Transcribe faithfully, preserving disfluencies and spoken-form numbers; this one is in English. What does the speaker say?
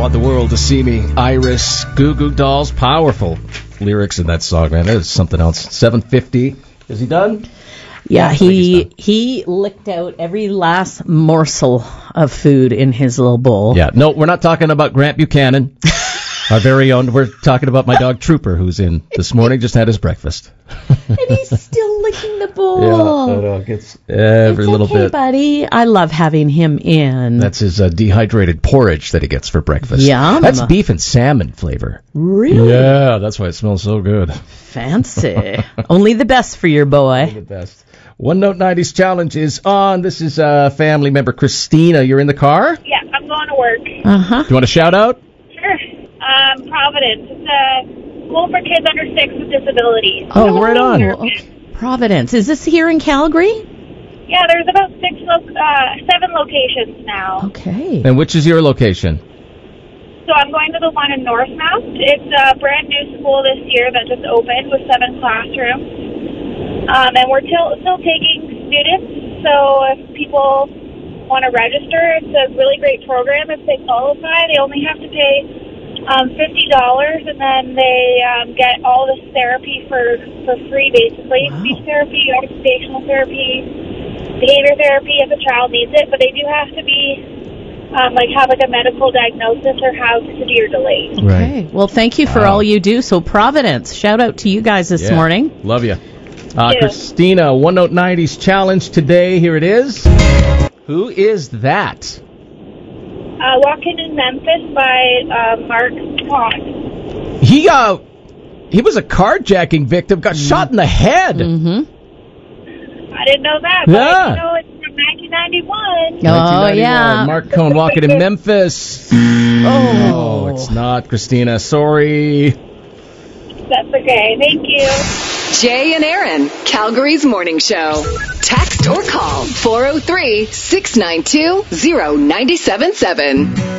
want the world to see me. Iris, Goo Goo Dolls, powerful lyrics in that song, man. That is something else. seven fifty. Is he done? Yeah, he he licked out every last morsel of food in his little bowl. Yeah, no, we're not talking about Grant Buchanan, our very own. We're talking about my dog Trooper, who's in this morning, just had his breakfast. And he's still licking the bowl. Yeah, the dog gets every it's little okay, bit. buddy. I love having him in. That's his uh, dehydrated porridge that he gets for breakfast. Yum. That's beef and salmon flavor. Really? Yeah, that's why it smells so good. Fancy. Only the best for your boy. Only the best. One Note nineties Challenge is on. This is uh, family member Christina. You're in the car? Yeah, I'm going to work. Uh-huh. Do you want to shout out? Sure. Um, Providence. It's a school for kids under six with disabilities. Oh, right on. Oh, okay. Providence. Is this here in Calgary? Yeah, there's about six, lo- uh, seven locations now. Okay. And which is your location? So I'm going to the one in Northmount. It's a brand new school this year that just opened with seven classrooms. Um, and we're till, still taking students, so if people want to register, it's a really great program. If they qualify, they only have to pay um, fifty dollars, and then they um, get all this therapy for, for free, basically. Wow. Speech therapy, occupational therapy, behavior therapy if a child needs it, but they do have to be, um, like, have like a medical diagnosis or have severe delays. Okay. Well, thank you for Wow. all you do. So Providence, shout out to you guys this Yeah. morning. Love you. Uh, Yeah. Christina, One Note nineties Challenge today. Here it is. Who is that? Uh, Walking in Memphis by uh, Mark Pond. He uh, he was a carjacking victim. Got shot in the head. Mm-hmm. I didn't know that, but Yeah. I do know it's from nineteen ninety-one. Oh, nineteen ninety-one. yeah. Mark Cohn walking in Memphis. Oh, it's not Christina. Sorry. That's okay. Thank you. Jay and Aaron, Calgary's morning show. Text or call four oh three, six nine two, oh nine seven seven.